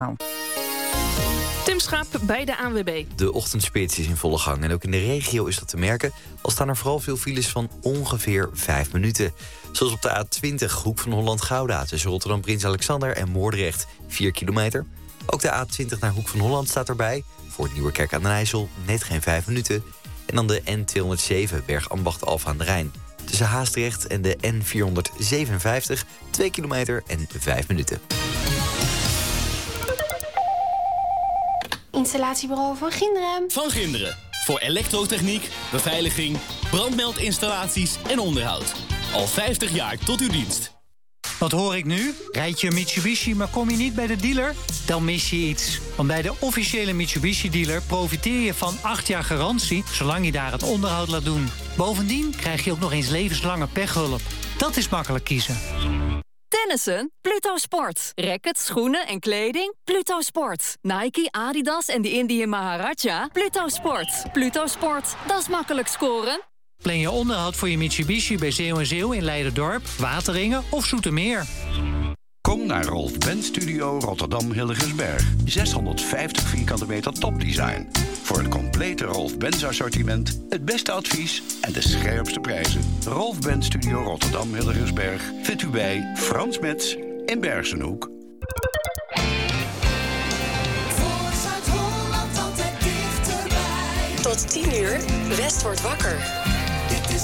Tim Schaap bij de ANWB. De ochtendspits is in volle gang en ook in de regio is dat te merken. Al staan er vooral veel files van ongeveer 5 minuten. Zoals op de A20, Hoek van Holland-Gouda... tussen Rotterdam Prins Alexander en Moordrecht, 4 kilometer. Ook de A20 naar Hoek van Holland staat erbij. Voor het Nieuwerkerk aan den IJssel net geen 5 minuten. En dan de N207 Bergambacht-Alphen aan de Rijn. Tussen Haastrecht en de N457, 2 kilometer en 5 minuten. Installatiebureau Van Ginderen. Van Ginderen. Voor elektrotechniek, beveiliging, brandmeldinstallaties en onderhoud. Al 50 jaar tot uw dienst. Wat hoor ik nu? Rijd je een Mitsubishi, maar kom je niet bij de dealer? Dan mis je iets. Want bij de officiële Mitsubishi-dealer profiteer je van 8 jaar garantie... zolang je daar het onderhoud laat doen. Bovendien krijg je ook nog eens levenslange pechhulp. Dat is makkelijk kiezen. Tennissen? Pluto Sport. Rackets, schoenen en kleding? Pluto Sport. Nike, Adidas en de Indian Maharaja? Pluto Sport. Pluto Sport, dat is makkelijk scoren. Plan je onderhoud voor je Mitsubishi bij Zeeuw & Zeeuw in Leiderdorp, Wateringen of Zoetermeer. Kom naar Rolf Benz Studio Rotterdam Hillegersberg. 650 vierkante meter topdesign. Voor het complete Rolf Benz assortiment, het beste advies en de scherpste prijzen. Rolf Benz Studio Rotterdam Hillegersberg vindt u bij Frans Metz in Bergenhoek. Voor Zuid-Holland altijd dichterbij. Tot 10 uur, West wordt wakker.